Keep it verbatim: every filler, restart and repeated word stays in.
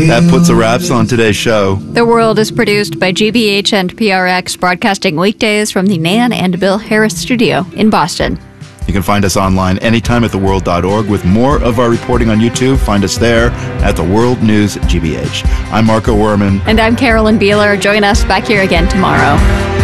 That puts a wraps on today's show. The World is produced by G B H and P R X, broadcasting weekdays from the Nan and Bill Harris studio in Boston. You can find us online anytime at the world dot org. With more of our reporting on YouTube, find us there at The World News G B H. I'm Marco Werman. And I'm Carolyn Beeler. Join us back here again tomorrow.